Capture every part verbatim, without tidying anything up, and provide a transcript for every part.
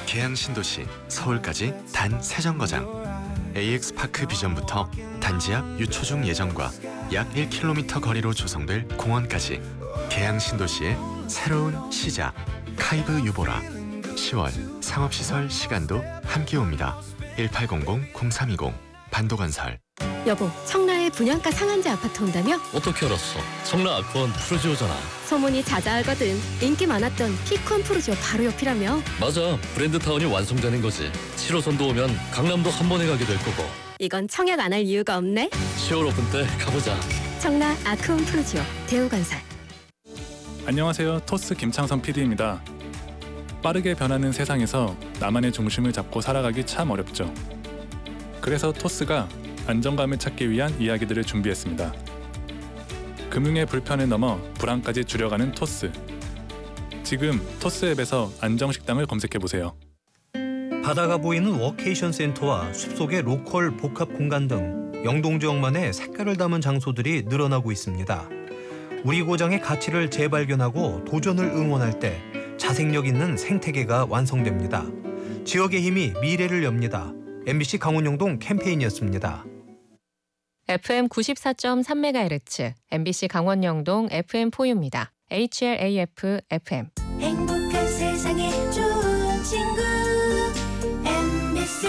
계양 신도시, 서울까지 단 세 정거장. 에이엑스파크 비전부터 단지 앞 유초중 예정과 약 일 킬로미터 거리로 조성될 공원까지 계양 신도시의 새로운 시작. 카이브 유보라. 시월 상업시설 시간도 함께 옵니다. 일팔공공 공삼이공 반도건설. 여보, 청라에 분양가 상한제 아파트 온다며? 어떻게 알았어? 청라 아쿠원 푸르지오잖아. 소문이 자자하거든. 인기 많았던 피콘 푸르지오 바로 옆이라며? 맞아, 브랜드타운이 완성되는 거지. 칠 호선도 오면 강남도 한 번에 가게 될 거고. 이건 청약 안 할 이유가 없네. 시월 오픈 때 가보자. 청라 아쿠온 푸르지오 대우건설. 안녕하세요. 토스 김창선 피디입니다. 빠르게 변하는 세상에서 나만의 중심을 잡고 살아가기 참 어렵죠. 그래서 토스가 안정감을 찾기 위한 이야기들을 준비했습니다. 금융의 불편을 넘어 불안까지 줄여가는 토스. 지금 토스 앱에서 안정식당을 검색해보세요. 바다가 보이는 워케이션 센터와 숲속의 로컬 복합 공간 등 영동 지역만의 색깔을 담은 장소들이 늘어나고 있습니다. 우리 고장의 가치를 재발견하고 도전을 응원할 때 자생력 있는 생태계가 완성됩니다. 지역의 힘이 미래를 엽니다. 엠비씨 강원영동 캠페인이었습니다. 에프엠 구십사 점 삼 메가헤르츠 엠비씨 강원영동 에프엠포유입니다. 에이치엘에이에프 에프엠. 행복한 세상에 좋은 친구 엠비씨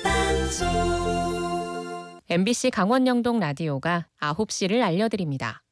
문화방송. 엠비씨 강원영동 라디오가 아홉 시를 알려드립니다.